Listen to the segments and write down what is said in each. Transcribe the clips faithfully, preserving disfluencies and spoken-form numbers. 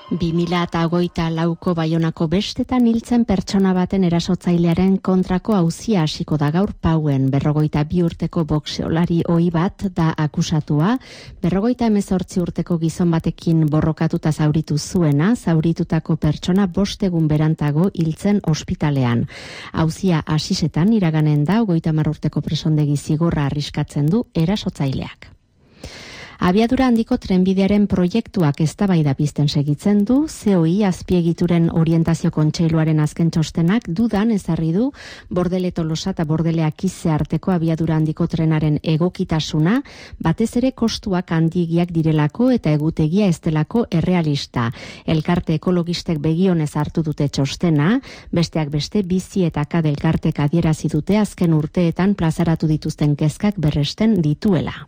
bi mila hogeita lauko Baionako bestetan hiltzen pertsona baten erasotzailearen kontrako auzia hasiko da gaur Pauen. Berrogeita bi urteko boxeolari ohi bat da akusatua, berrogeita hemezortzi urteko gizon batekin borrokatuta zauritu zuena, zauritutako pertsona bost egun berantago hiltzen ospitalean. Auzia hasisetan iraganen da, hogeita hamar urteko presondegi zigorra arriskatzen du erasotzaileak. Abiadura handiko trenbidearen proiektuak eztabaida pizten segitzen du, C O I azpiegituren orientazio kontseiluaren azken txostenak dudan ezarri du Bordele Tolosa eta Bordele Akize arteko abiadura handiko trenaren egokitasuna, batez ere kostuak handigiak direlako eta egutegia ez delako errealista. Elkarte ekologistek begionez hartu dute txostena, besteak beste bizi eta kade elkartek adierazi dute azken urteetan plazaratu dituzten kezkak berresten dituela.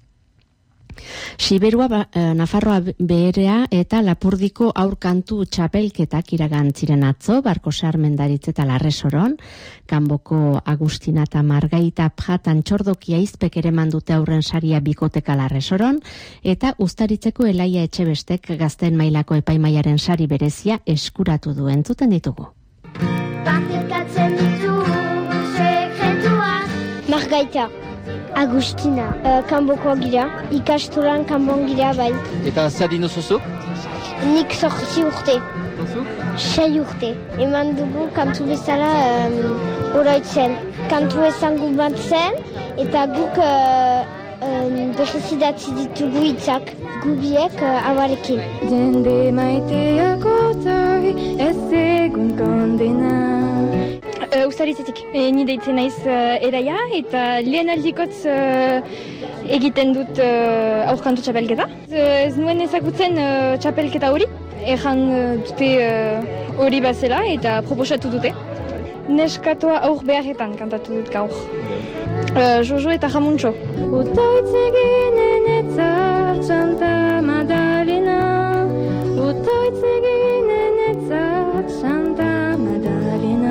Siberua, Nafarroa Beherea eta Lapurdiko aurkantu txapelketak iragantziren atzo, Barko Sarmendaritz eta Larresoron, Kanboko Agustina eta Margaita Pjatan txordokia izpek ere mandute aurren saria bikoteka Larresoron, eta Uztaritzeko Elaia Etxebestek gazteen mailako epaimaiaren sari berezia eskuratu du. Entzuten ditugu. Partekatzen ditu sekretuak. Margaita. Agustina, uh, kanbokoa gira, ikastolan kanbon gira bai. Eta zer dino zuzu? Nik zortzi urte. Zuzu? Sei urte. Eman dugu kantu bezala um, oroitzen. Kantu ezangu bat zen, eta guk uh, um, behizidatzi ditugu hitzak gubiek uh, abarekin. Jende maiteak otoi, ez egun kondena. Uh, Uztaritzetik, e, ni deitzen naiz uh, eraia eta lehen aldikotz uh, egiten dut uh, aurkantu txapelketa. Uh, ez nuen ezagutzen uh, txapelketa hori, erran uh, dute hori uh, bazela eta proposatu dute. Neskatoa aur beharretan kantatu dut gaur. Uh, Jojo eta Jamuntxo. Utoitzeginen etzat Santa Madalena, utoitzeginen etzat Santa Madalena.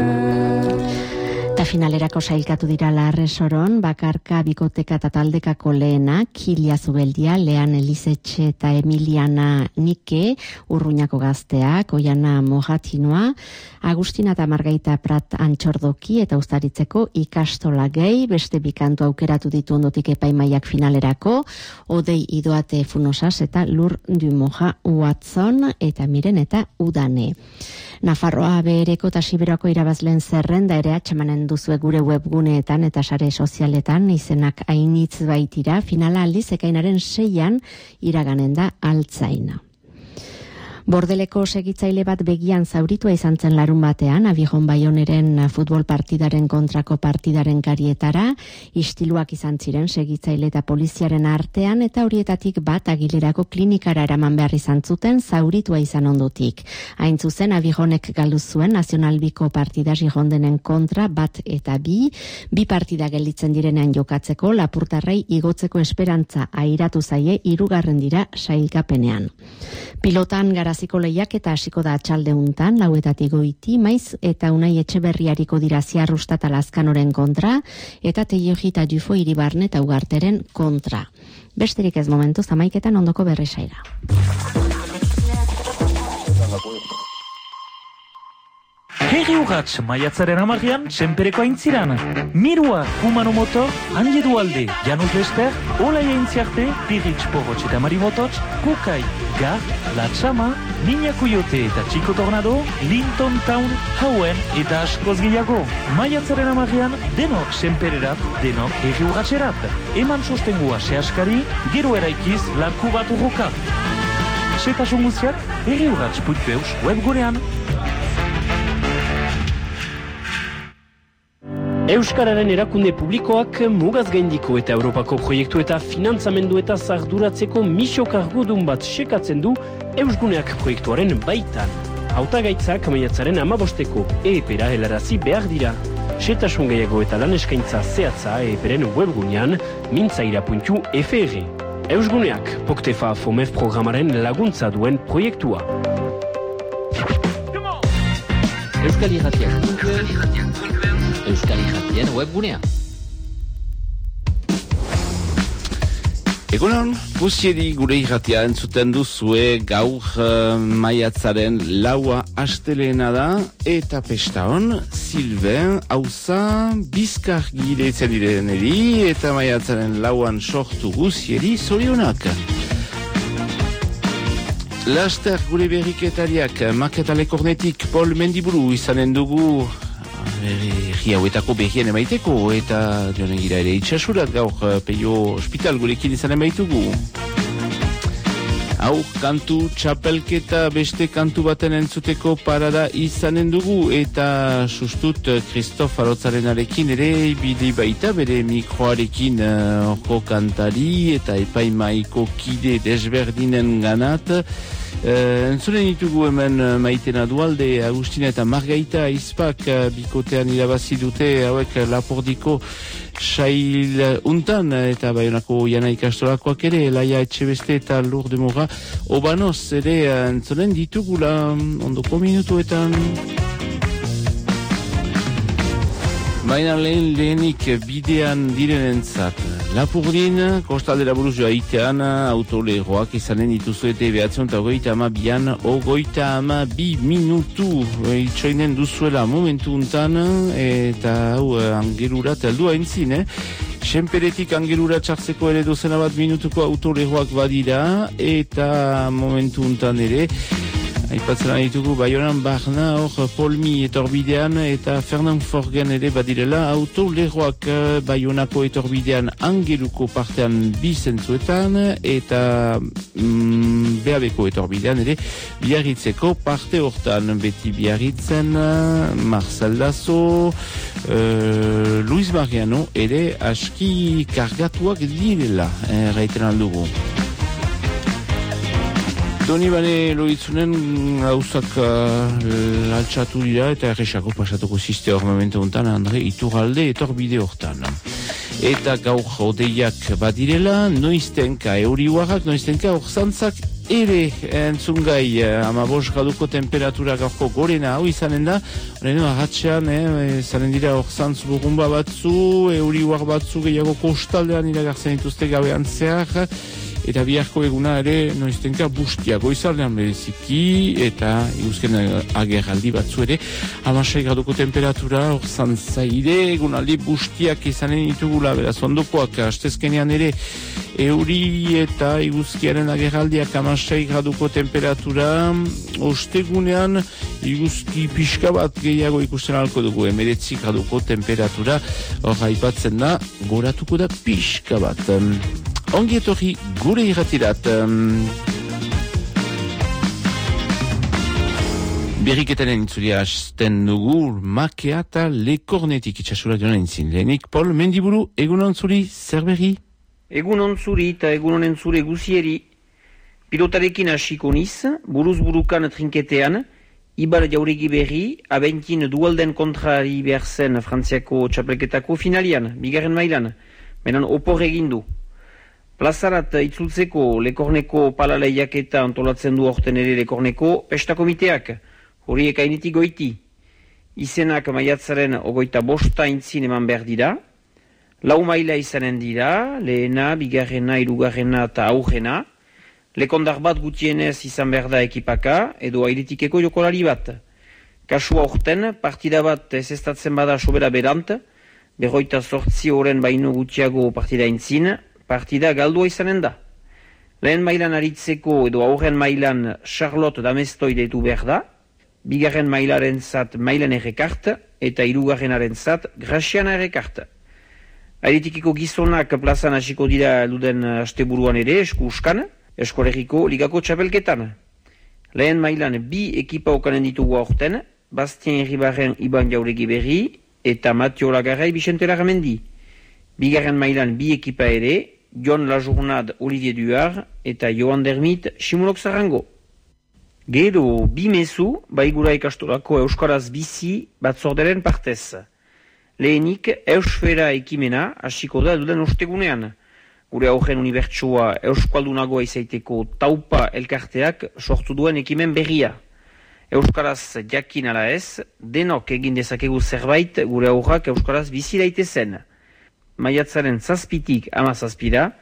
Eta finalerako sailkatu dira Larresoron, Bakarka, Bikoteka eta Taldekako lehenak, Kilia Zubeldia, Lean Elizetxe eta Emiliana Nike, Urruñako gazteak, Oiana Mojatinoa, Agustina eta Margaita Prat Antxordoki eta Uztaritzeko ikastola gehi, beste bikantu aukeratu ditu ondotik epaimaiak finalerako, Odei Idoate Funosas eta Lur Dumoja Watson eta Miren eta Udane. Nafarroa Behereko eta Siberoako irabazleen zerrenda ere atxemanen duzue gure webguneetan eta sare sozialetan, izenak hainitz baitira, finala aldiz ekainaren seian iraganen da Altzaina. Bordeleko segitzaile bat begian zauritua izan zen larun batean, Abijon Baioneren futbol partidaren kontrako partidaren karietara, istiluak izan ziren segitzaile eta poliziaren artean, eta horietatik bat Agilerako klinikara eraman behar izan zuten zauritua izan ondotik. Hain zuzen, Abijonek galdu zuen nazionalbiko partida Girondenen kontra bat eta bi, bi partida gelditzen direnean jokatzeko, Lapurtarrei igotzeko esperantza airatu zaie hirugarren dira sailkapenean. Pilotan garaziko lehiak eta hasiko da atxalde untan, lauetatik goiti, Maiz eta Unai Etxeberriariko dira Ziarrusta eta Lazkanoren kontra, eta Teioji eta Dufo Iribarne eta Ugarteren kontra. Besterik ez momentuz, amaiketan ondoko berrisaira. Herri urratx, maiatzaren amarrian, senpereko aintziran. Mirua, Humano Motor, Angedu Alde, Janus Lester, Olaia Intziarte, Piritx Porrotx eta Marimototx, Kukai, Gar, La Txama, Niña Coyote eta Chico Tornado, Linton Town, Hauen eta askoz gehiago. Maiatzaren amarrian, denok senpererat, denok herri urratxerat. Eman sostengua sehaskari, gero eraikiz laku bat urroka. Setasun guztiak, herri urratx putpeus webgunean. Euskararen erakunde publikoak mugaz gaindiko eta Europako proiektu eta finantzamendu eta zarduratzeko misio kargudun bat sekatzen du Eusguneak proiektuaren baitan. Hautagaitzak maiatzaren amabosteko E E P-ra helarazi behar dira. Setasun gehiago eta lan eskaintza zehatza E E P-ren webgunean mintzaira puntu F R. Eusguneak, Poktefa Fomef programaren laguntza duen proiektua. Euskal Irratiak. Euskal Irratien webgunea. Egunon, guzieri gure irratia entzuten duzue gaur uh, maiatzaren laua astelena da eta pesta hon, Silben, hauza, bizkar gireitzen direneri eta maiatzaren lauan sortu guzieri zorionak. Laster gure berriketariak Maketa Lekornetik Paul Mendiburu izanen dugu Egi hauetako behien emaiteko eta joan gira ere itxasurat gaur peio hospital gurekin izan emaitugu. Hau kantu txapelketa beste kantu baten entzuteko parada izanen dugu eta sustut Kristof Arotzarenarekin ere bide baita bere mikroarekin orko kantari eta epaimaiko kide desberdinen ganat. Uh, entzuren ditugu hemen uh, Maitena Dualde, Agustina eta Margaita Izpak uh, bikotean irabazi dute hauek uh, Lapordiko sail uh, untan eta Baionako Jana ikastolakoak ere, Laia Etxebeste eta Lourde Mora Obanoz ere uh, entzuren ditugula um, ondoko minutuetan. Baina lehen lehenik bidean direnentzat. Lapurdin, kostaldera buruz joa itean, autoleroak izanen dituzuete behatzen eta ogoita ama bian, ogoita ama bi minutu itxoinen duzuela momentu untan, eta hau angerurat heldua entzin, eh? Senperetik angerura txartzeko ere dozena bat minutuko autoleroak badira, eta momentu untan ere, aipatzen ditugu Baionan Barna, hor Polmi etorbidean eta Fernand Forgen ere badirela autoleroak Baionako etorbidean angeluko partean bi zentzuetan eta mm, Beabeko etorbidean ere Biarritzeko parte hortan beti Biarritzen, Marcel Lasso, uh, Luis Mariano ere aski kargatuak direla, erraiten aldugu. Doni bane loitzunen gauzak uh, altxatu dira eta errexako pasatuko ziste hor momentu honetan Andre Iturralde etorbide hortan. Eta gaur odeiak badirela, noiztenka euriuarrak, noiztenka orzantzak ere entzungai amabos graduko temperatura gaurko gorena hau izanen da, horren ahatxean, eh, izanen dira orzantz burumba batzu, euriuar batzu gehiago kostaldean iragartzen dituzte gabean zehar, eta biharko eguna ere noiztenka bustia goizaldean bereziki eta iguzken agerraldi batzu ere hamasei graduko temperatura hor zantzaire egunaldi bustiak izanen ditugula beraz ondokoak astezkenean ere euri eta iguzkiaren agerraldiak hamasei graduko temperatura ostegunean iguzki pixka bat gehiago ikusten alko dugu emeretzi graduko temperatura hor aipatzen da goratuko da pixka bat. Ongi etorri gure irratirat. Berriketaren intzulia hasten dugu Makea eta Lekornetik itxasura joan entzin. Lehenik, Paul Mendiburu, egunon zuri, zer berri? Egunon zuri eta egunonen zure guzieri. Pilotarekin hasiko niz, buruz burukan trinketean, Ibar jauregi berri, abentin dualden kontrari behar zen Frantziako txapelketako finalian, bigarren mailan, menan opor egindu. Plazarat itzultzeko Lekorneko palaleiak eta antolatzen du orten ere Lekorneko pestakomiteak, horiek ainetik goiti. Izenak maiatzaren ogoita bosta intzin eman behar dira, lau maila izanen dira, lehena, bigarrena, irugarrena eta aurrena, lekondar bat gutienez izan behar da ekipaka, edo airetikeko jokolari bat. Kasua orten, partida bat ez estatzen bada sobera berant, berroita sortzi horren baino gutiago partida intzin, partida galdua izanen da. Lehen mailan aritzeko edo aurren mailan Charlotte Damestoi deitu behar da, bigarren mailaren zat mailan errekart, eta hirugarrenaren zat Graciana errekart. Airetikiko gizonak plazan hasiko dira luden asteburuan ere esku uskan, eskolegiko ligako txapelketan. Lehen mailan bi ekipa okanen ditugu aurten, Bastien Irribarren Iban Jauregi Berri eta Matio Lagarrai Bixente Larramendi. Bigarren mailan bi ekipa ere, Jon Lajournad Olivier Duar eta Joan Dermit Simulok Zarango. Gero, bi mezu, baigura ikastolako Euskaraz bizi batzorderen partez. Lehenik, Eusfera ekimena hasiko da duden ostegunean. Gure aurren unibertsua euskaldunagoa izaiteko taupa elkarteak sortu duen ekimen berria. Euskaraz jakin ala ez, denok egin dezakegu zerbait gure aurrak Euskaraz bizi daitezen. Maiatzaren zazpitik ama zazpira,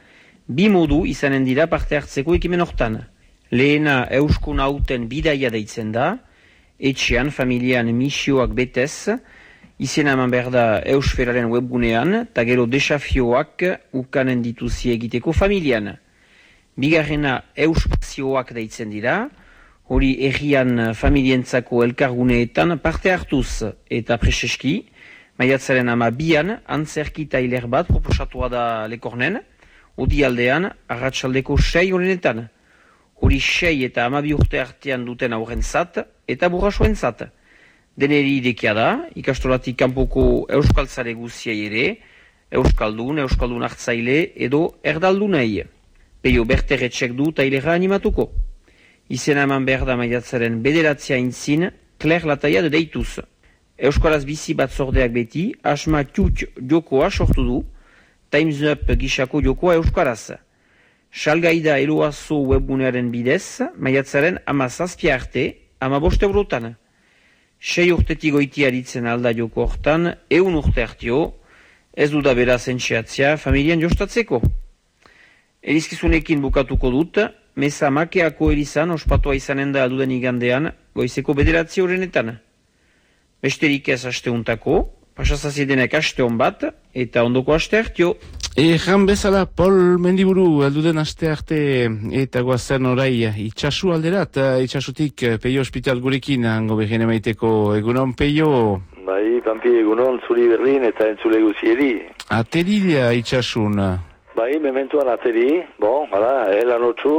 Bi modu izanen dira parte hartzeko ekimen hortan. Lehena euskun hauten bidaia deitzen da, etxean, familian misioak betez, izena eman behar da Eusferaren webgunean, eta gero desafioak ukanen dituzi egiteko familian. Bigarrena euspazioak deitzen dira, hori errian familientzako elkarguneetan parte hartuz eta preseski, maiatzaren ama bian, antzerki tailer bat proposatua da Lekornen, odi aldean, arratsaldeko sei horrenetan. Hori sei eta amabi urte artean duten aurrentzat eta burrasoentzat. Deneri idekia da, ikastolatik kanpoko euskaltzare guziei ere, euskaldun, euskaldun hartzaile edo erdaldunei. Peio berterretxek du tailera animatuko. Izena eman behar da maiatzaren bederatzea intzin, Claire Lataiade deituz. Euskaraz bizi batzordeak beti, asma txut jokoa sortu du, Times Up gisako jokoa euskaraz. Salgaida eloazo webgunearen bidez, maiatzaren ama zazpia arte, ama boste eurotan. Sei urtetik goiti aritzen alda joko hortan, eun urte hartio, ez du da beraz entxeatzea familian jostatzeko. Erizkizunekin bukatuko dut, meza makeako erizan ospatua izanen da alduden igandean, goizeko bederatzi horrenetan. Besterik ez asteuntako, pasazazidenek aste hon bat, eta ondoko aste hartio. Ejan bezala, Paul Mendiburu, alduden aste arte eta guazen orai itxasu alderat, itxasutik Peio Hospital gurekin hango behien emaiteko egunon Peio. Bai, Pampi, egunon zuri berlin eta entzule guzieri. Aterila itxasun. Bai, mementuan ateri, bon, hala, elan otxu,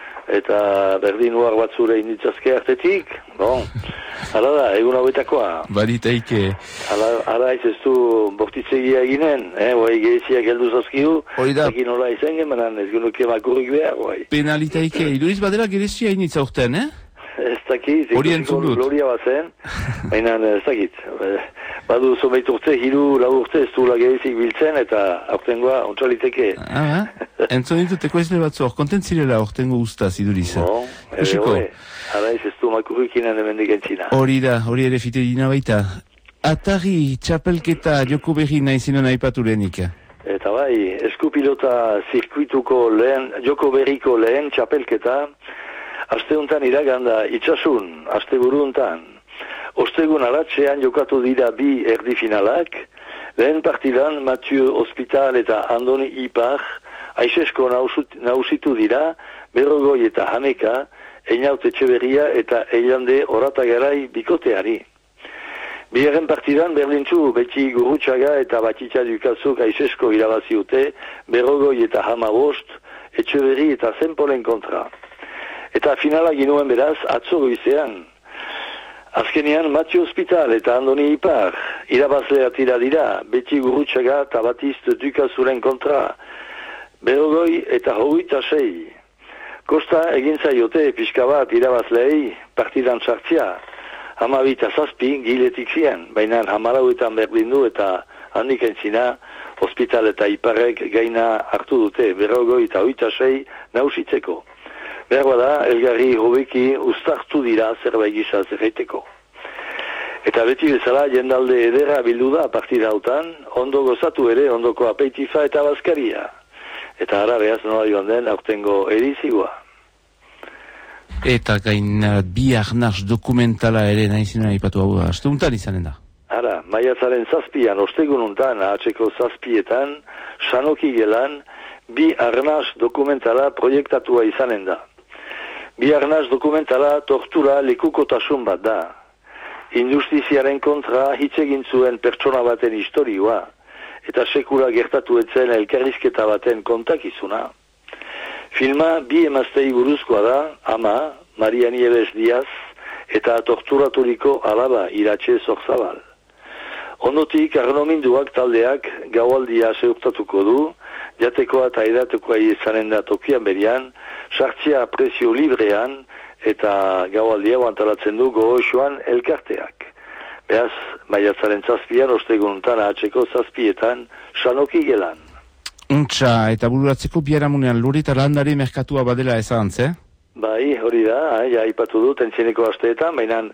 eta berdin uar batzure inditzazke artetik, bon, hala da, egun hauetakoa. Baritaike. Hala ez ez du bortitzegia eginen, eh, bai, gehiziak heldu zazkiu, ekin hola izan gemanan, ez genuke makurrik behar, bai. Penalitaike, iduriz badela gerezia initza urten, eh? Ez dakit, gloria bazen, baina ez dakit. Badu zomeit urte, hiru lau urte ez du lagerezik biltzen, eta aurtengoa ontsaliteke. Ah, entzun dituteko ezle batzu, kontentzirela aurtengo ustaz iduriz. No, ere hori, ara ez ez du makurrikinan emendek entzina. Hori da, hori ere fite dina baita. Atari, txapelketa joko berri nahizinon aipaturenik. Eta bai, eskupilota zirkuituko lehen, joko berriko lehen txapelketa, asteuntan iraganda itxasun, asteburuntan. Ostegun aratzean jokatu dira bi erdi finalak, lehen partidan Mathieu Hospital eta Andoni Ipar aizesko nausitu dira, berrogoi eta hameka, Einaut Etxeberria eta Eilande Oratagarai bikoteari. Bigarren partidan berdintzu Beti Gurutxaga eta Batitza Dukazuk aizesko irabaziute, berrogoi eta hamabost, Etxeberri eta Zenpolen kontra. Eta finala ginuen beraz, atzo goizean. Azkenean, Mathieu Hospital eta Andoni Ipar, irabazlea tira dira, Beti Gurutxaga eta Batiste Dukazuren kontra, berrogoi eta hogeita sei. Kosta egin zaiote pixka bat irabazleei partidan sartzia, hamabita zazpi giletik zian, baina hamarauetan berdindu eta handik entzina, Hospital eta Iparrek gaina hartu dute, berrogoi eta hogeita sei nausitzeko. Behar bada, elgarri hobeki ustartu dira zerbait gisa zerreiteko. Eta beti bezala, jendalde edera bildu da partida hautan, ondo gozatu ere, ondoko apeitifa eta bazkaria. Eta ara behaz nola joan den, aurtengo erizigua. Eta gain bi arnaz dokumentala ere nahizinan aipatu hau, asteuntan izanen da. Ara, maiatzaren zazpian, ostegununtan, ahatzeko zazpietan, Sanoki gelan, bi arnaz dokumentala proiektatua izanen da. Bi arnaz dokumentala tortura lekukotasun bat da. Industriziaren kontra hitz egin zuen pertsona baten historioa, eta sekula gertatu etzen elkarrizketa baten kontakizuna. Filma bi emaztei buruzkoa da, ama, Maria Nieves Diaz, eta torturaturiko alaba Iratxe Zorzabal. Ondotik, arnominduak taldeak gaualdia zeurtatuko du, jatekoa eta edatekoa izanen da tokian berian, sartzia prezio librean, eta gaualdia antolatzen du gogoxoan elkarteak. Beaz, maiatzaren zazpian, ostegununtan ahatzeko zazpietan, Sanoki gelan. Untxa, eta bururatzeko biharamunean lori eta landari merkatua badela ezagantz, eh? Bai, hori da, ja, ipatu dut, entzeneko asteetan, baina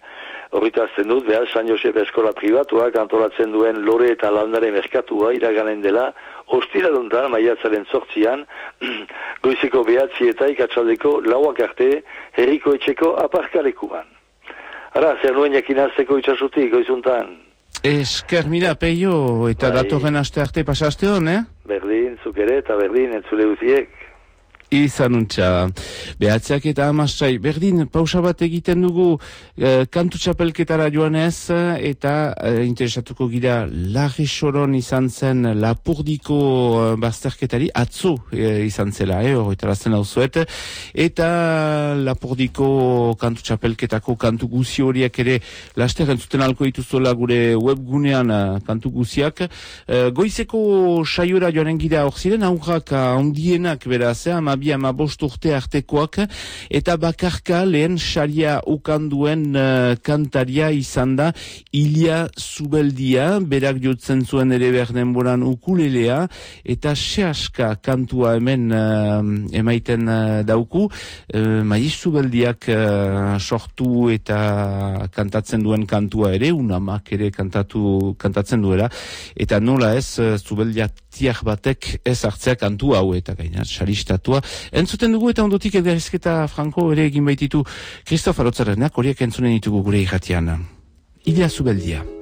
horritazten dut, behar San Josep Eskola Pribatuak antolatzen duen lore eta landare merkatua iraganen dela, ostiraluntan, maiatzaren zortzian, goizeko behatzi eta ikatzaldeko lauak arte, herriko etxeko aparkalekuan. Ara, zer nuen jakinazteko itxasutik, goizuntan? Esker, mira, peio, eta bai. Datorren aste arte pasaste hon, eh? Berdin, zuk ere, eta berdin, entzule guziek. Izan untxa, behatzeak eta amastrai, berdin, pausa bat egiten dugu eh, kantu txapelketara joanez, eta eh, interesatuko gira Larri Soron izan zen Lapurdiko eh, bazterketari, atzo eh, izan zela, eh, horretarazten hau zuet, eta Lapurdiko kantu txapelketako kantu guzi horiek ere laster entzuten alko dituzuela gure webgunean eh, kantu guziak. Eh, goizeko saiora joanen gira hor ziren, aurrak handienak beraz, eh, bi ama bost urte artekoak, eta bakarka lehen saria ukanduen uh, kantaria izan da Ilia Zubeldia, berak jotzen zuen ere berdenboran ukulelea, eta sehaska kantua hemen uh, emaiten uh, dauku, uh, Maiz Zubeldiak uh, sortu eta kantatzen duen kantua ere, unamak ere kantatu, kantatzen duela, eta nola ez uh, Zubeldiak tiak batek ez hartzea kantu hau, eta gaina saristatua. Entzuten dugu eta ondotik ederrizketa Franco ere egin baititu Kristof Arotzarenak, horiek entzunen ditugu gure irratian. Ilia Zubeldia.